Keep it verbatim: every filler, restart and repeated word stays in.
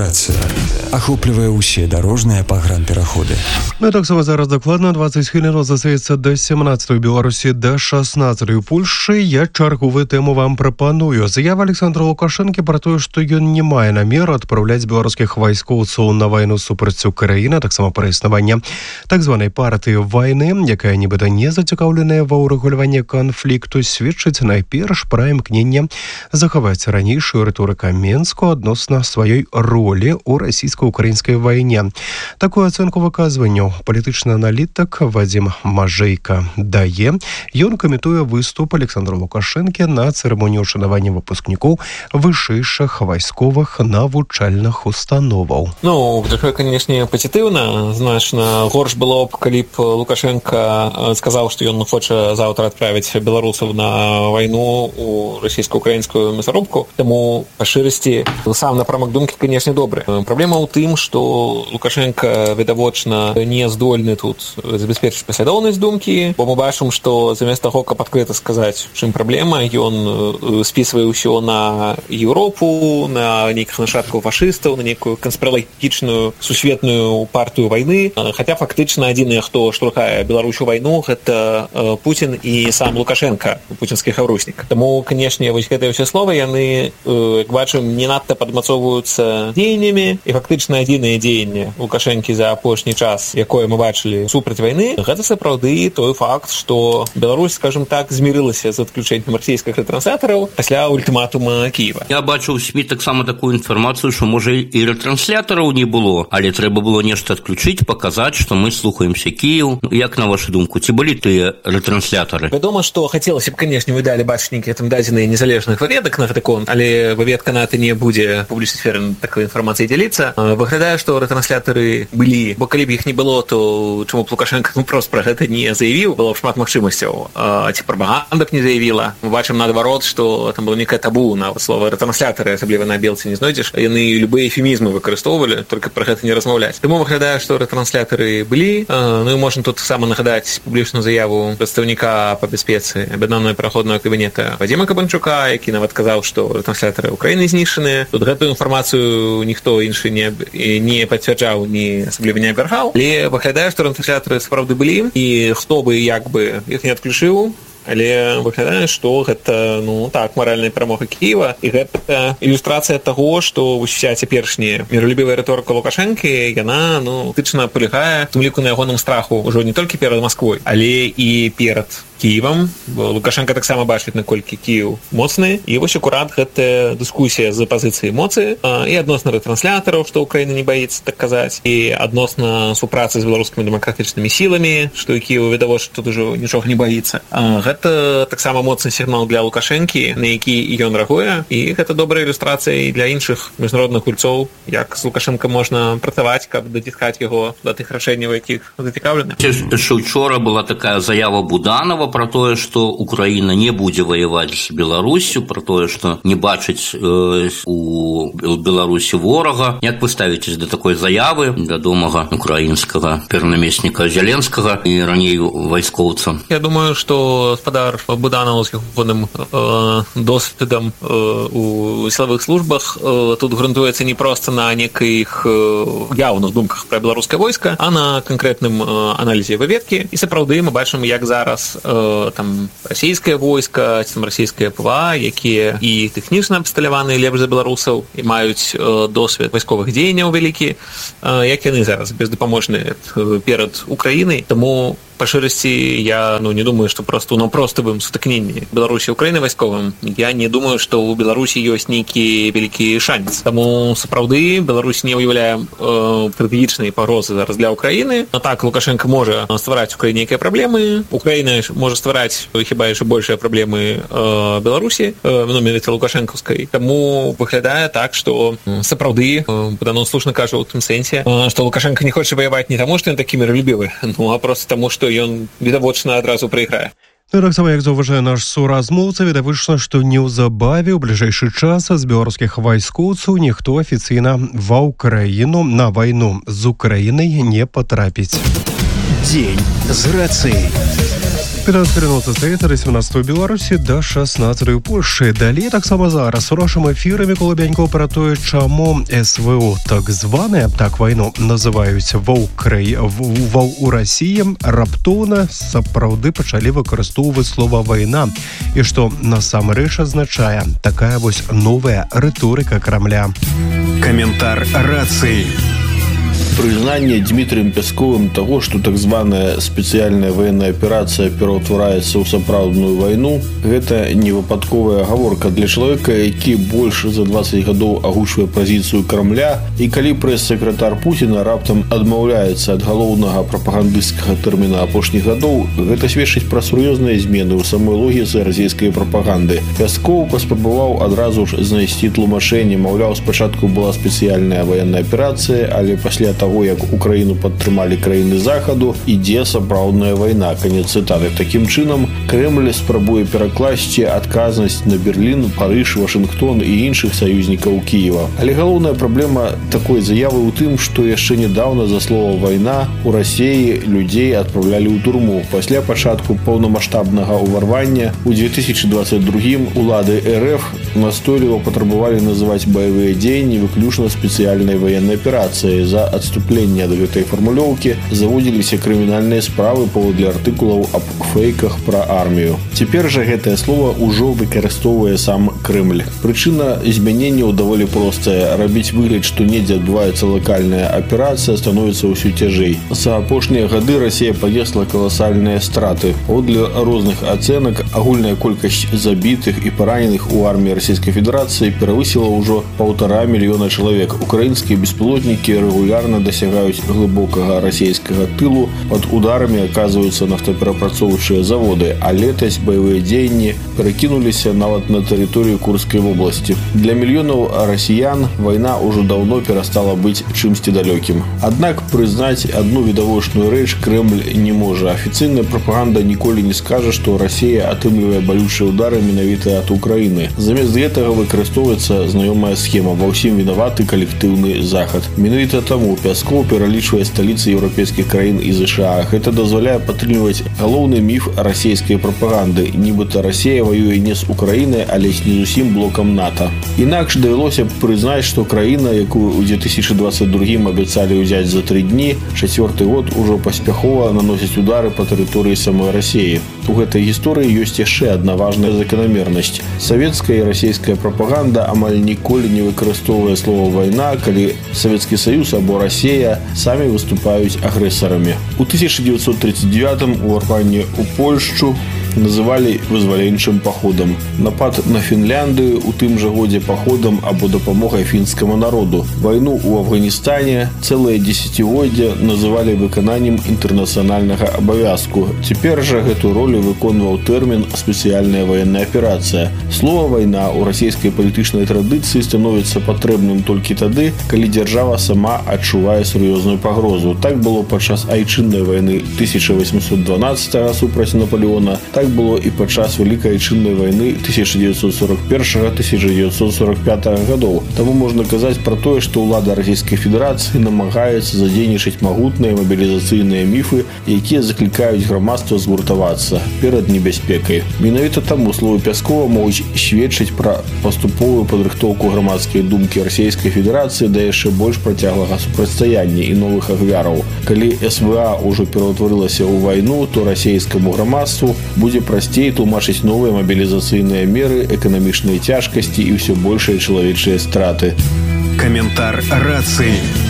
Навігацыя ахоплівае ўсе дарожныя пагранпераходы. Ну так само зараз дакладна двадцать хвілін застаецца да семнадцатай Беларусі, да шаснаццатай Польшчы. Я чарговую тэму вам прапаную. Заява Александра Лукашэнкі пра тое, што ён не мае намеру адпраўляць беларускіх вайскоўцаў на вайну супраць Украіны, таксама пра існаванне так званай партыі вайны, якая нібыта не зацікаўленая ва ўрэгуляванні канфлікту, сведчыць найперш пра імкненне захаваць ранейшую рыторыку Менску адносна сваёй ролі ў расійска-украінскай вайне. Такую ацэнку выказванню палітычны аналітык Вадзім Мажэйка дае. Ён каментуе выступ Александра Лукашэнкі на цырымоніі ушанавання выпускнікоў вышэйшых вайсковых навучальных установаў. Ну, такое, канешне, пазітыўна. Значна горш было б, калі б Лукашенко сказаў, што ён хоча заўтра адправіць беларусаў на вайну у расійска-украінскую мясарубку. Таму па шчырасці сам напрамак думкі, канешне, добры. Праблема ў тым, што Лукашенко відавочна не здольны тут забяспечыць паслядоўнасць думкі, бо мы бачым, што замест таго, каб адкрыта сказаць, чым праблема, ён спісвае ўсё на Еўропу, на нейкіх нашадкаў фашыстаў, на нейкую канспіралагічную сусветную партыю вайны. Хаця фактычна адзіныя, хто штурхае Беларусь у вайну, гэта Пуцін і сам Лукашенко, пуцінскі хаўруснік. Таму, канешне, вось гэтыя ўсе словы, яны, як бачым, не надта падмацоўваюцца дзеяннямі, і фактычна адзінае дзеянне Лукашэнкі за апошні час, якое мы бачылі супраць вайны, гэта сапраўды той факт, што Беларусь, скажем так, змірылася з адключэннем расійскіх рэтранслятораў пасля ультыматума Кіева. Я бачыў у СМІ таксама такую інфармацыю, што можа і рэтранслятораў не было, але трэба было нешта адключыць, паказаць, што мы слухаемся Кіеў. Як на вашу думку, ці былі тыя рэтрансляторы? Вядома, што хацелася б, канешне, вы далі бачыць нейкія там дадзеныя незалежных выведак на гэты конт, але выведка на гэта не будзе публічнай сферы такой інфармацыі дзяліцца. Выглядае, што рэтрансляторы былі, бо калі б іх не было, то чаму б Лукашенко ну, прост пра гэта не заявіў, было б шмат магчымасцяў. А, ці прапаганда б не заявіла. Мы бачым наадварот, што там было некае табу на слова рэтрансляторы, асабліва на белцы не знойдзеш. Яны любыя эфемізмы выкарыстоўвалі, толькі пра гэта не размаўляць. Таму выглядае, што рэтрансляторы былі. А, ну і можна тут таксама нагадаць публічную заяву прадстаўніка па бяспецы аб'яднанага пераходнага кабінета Вадзіма Кабанчука, які нават казаў, што рэтрансляторы Украіны знішчаныя. Тут гэтую інфармацыю ніхто іншы не, не пацвярджаў, ні асабліва не абвяргаў. Але выглядае, што рэтрансляторы сапраўды былі, і хто бы як бы іх не адключыў, але выглядае, што гэта, ну, так, маральная перамога Кіева, і гэта ілюстрацыя таго, што ўся цяперашняя міралюбівая рыторыка Лукашэнкі, яна, ну, фактычна палягае, у тым ліку на ягоным страху ўжо не толькі перад Масквой, але і перад Кіевам, бо Лукашенко таксама бачыць, наколькі Кіев моцны, і вось акурат гэтая дыскусія з пазіцыі моцы і адносна рэтранслятораў, што Украіна не баіцца так казаць, і адносна супрацы з беларускімі дэмакратычнымі сіламі, што і Кіев відавочна тут ужо нічога не баіцца. Гэта таксама моцны сігнал для Лукашэнкі, на які і ён рэагуе, і гэта добрая ілюстрацыя і для іншых міжнародных гульцоў, як з Лукашенко можна працаваць, каб даціскаць яго да тых рашэнняў, якіх зацікаўлены. Яшчэ учора была такая заява Буданова про тое, што Украіна не будзе ваяваць з Беларусю, про тое, што не бачыць э, у Беларусі ворага. Як вы ставіцесь да такой заявы вядомага украінскага перанамесніка Зеленскага і раней вайскоўца? Я думаю, што гаспадар Буданов з ягоным э, досведам э, у сілавых службах э, тут грунтуецца не проста на некіх э, яўных думках пра беларускае войска, а на канкрэтным э, аналізе выведкі. І сапраўды мы бачым, як зараз э, там расійскае войска, там расійскае ПВА, якія і тэхнічна абсталяваныя лепш за беларусаў і маюць э, досвед вайсковых дзеянняў вялікі, э, як яны зараз бездапаможныя э, перад Украінай. Таму па шчырасці я ну, не думаю, што просто на проставым сутыкненні Беларусі і Украіны вайсковым я не думаю, што ў Беларусі ёсць нейкі вялікі шанец. Таму сапраўды Беларусь не ўяўляе э, стратэгічнай пагрозы зараз для Украіны. Но так Лукашенко можа ствараць у краіне нейкія праблемы. Украіна можа ствараць хіба яшчэ большыя праблемы э, Беларусі, э, ну, менавіта лукашэнкаўскай. Таму выглядае так, што э, сапраўды э, Буданов слушна кажа ў тым сэнсе, э, што Лукашенко не хоча ваяваць не таму, што ён такі міралюбівы, ну а проста таму, што ён відавочна адразу прайграе. Ну, так само, як заўважае наш суразмоўца, відавочна, што неўзабаве ў бліжэйшы час з беларускіх вайскоўцаў ніхто афіцыйна ва ўкраіну на вайну з Украінай не патрапіць. Дзень з рацыяй. пятнадцать хвілін застаецца да сямнаццатага Беларусі да шаснаццатага Польшчы. Далей таксама зараз у нашым эфіры Мікола Бянько пра тое, чаму СВО так званая, так вайну называюць ва Украі... ва ў Расіі, раптоўна сапраўды пачалі выкарыстоўваць слова вайна і што насамрэч азначае такая вось новая рыторыка Крамля. Каментар рации. Признание Дмитрием Песковым того, что так званая специальная военная операция пераўтвараецца ў сапраўдную войну, гэта не выпадковая гаворка для человека, які больше за двадцать гадоў агучвае пазіцыю Крамля, і калі прэс-сакратар Путина раптам адмаўляецца ад галоўнага прапагандысцкага тэрміна апошніх гадоў, гэта сведчыць пра сур'ёзныя змены ў самой логіцы расійскай прапаганды. Пяскоў паспрабаваў адразу ж знайсці тлумачэнне, маўляў, спачатку была спецыяльная военная аперацыя, але пасля того, як Украіну падтрымалі краіны захаду, ідзе сапраўдная вайна. Канец цытаты. Такім чынам, Кремль спрабуе перакласці адказнасць на Берлін, Парыж, Вашынгтон і іншых саюзнікаў Кіева. Але галоўная праблема такой заявы ў тым, што яшчэ нядаўна за слова «вайна» у Расіі людзей адпраўлялі ў турму. Пасля пачатку паўнамаштабнага ўварвання ў две тысячи двадцать другім улады РФ настойліва патрабавалі называць баявыя дзеянні выключна спецыяльнай военнай аперацыяй. За адступленне ад гэтай фармулёўкі заводзіліся крымінальныя справы паводле артыкулаў аб фейках пра армію. Цяпер жа гэтае слова ўжо выкарыстоўвае сам Кремль. Прычына змяненняў даволі простая. Рабіць выгляд, што недзе адбываецца лакальная аперацыя, становіцца ўсё цяжэй. За апошнія гады Расія панесла каласальныя страты. Паводле розных ацэнак, агульная колькасць забітых і параненых у арміі Расійскай Федэрацыі перавысіла ўжо паўтара мільёна чалавек. Украінскія беспілотнікі регулярно досягаюць глыбокага расійскага тылу, под ударамі аказваюцца нафтаперапрацоўчыя заводы, а летась баявыя дзеянні перакінуліся нават на тэрыторыю Курскай вобласці. Для мільёнаў расіян вайна ўжо даўно перастала быць чымсьці далёкім. Аднак прызнаць адну відавочную рэч Кремль не можа. Афіцыйная прапаганда ніколі не скажа, што Расія атрымлівае балючыя ўдары менавіта ад Украіны. Замест гэтага выкарыстоўваецца знаёмая схема: ва ўсім вінаваты калектыўны захад. Менавіта таму Пяскоў пералічвае сталіцы еўрапейскіх краін і ЗША. Гэта дазваляе падтрымліваць галоўны міф расійскай прапаганды. Нібыта Расія ваюе не з Украінай, але з не зусім блокам НАТО. Інакш давялося б прызнаць, што краіна, якую ў две тысячи двадцать другім абяцалі ўзяць за тры дні, чацвёрты год ужо паспяхова наносіць удары па тэрыторыі самой Расіі. У гэтай гісторыі ёсць яшчэ адна важная заканамернасць. Савецкая і расійская прапаганда амаль ніколі не выкарыстоўвае слова «вайна», калі Савецкі Саюз або Расія самі выступаюць агрэсарамі. У тысяча девятьсот тридцать девятым уварванне ў Польшчу называлі вызваленчым паходам. Напад на Фінляндыю у тым жа годзе паходам або дапамогай фінскаму народу. Вайну ў Афганістане цэлае дзесяцігоддзя называлі выкананнем інтэрнацыянальнага абавязку. Цяпер жа гэтую ролю выконваў тэрмін «спецыяльная военная аперацыя». Слова «вайна» ў расійскай палітычнай традыцыі становіцца патрэбным толькі тады, калі дзяржава сама адчувае сур'ёзную пагрозу. Так было падчас айчыннай вайны тысяча восемьсот дванаццатага супраць Наполеона, так было і падчас Вялікай айчыннай вайны тысяча девятьсот сорок першага - тысяча девятьсот сорок пятага гадоў. Таму можна казаць пра тое, што ўлада Расійскай Федэрацыі намагаецца задзейнічаць магутныя мабілізацыйныя міфы, якія заклікаюць грамадства згуртавацца перад небяспекай. Менавіта таму словы Пяскова могуць сведчыць пра паступовую падрыхтоўку грамадскай думкі Расійскай Федэрацыі да яшчэ больш працяглага супрацьстаяння і новых ахвяраў. Калі СВА ўжо пераўтварылася ў вайну, то расійскаму грамадству будзе прасцей тлумачыць новыя мабілізацыйныя меры, эканамічныя цяжкасці і ўсё большыя чалавечыя страты. Каментар рации.